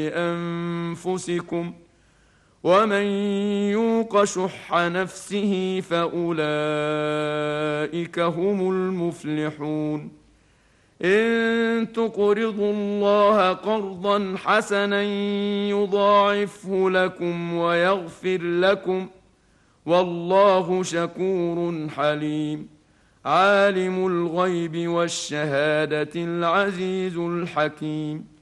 أنفسكم ومن يوق شح نفسه فأولئك هم المفلحون. إن تقرضوا الله قرضا حسنا يضاعفه لكم ويغفر لكم والله شكور حليم. عالم الغيب والشهادة العزيز الحكيم.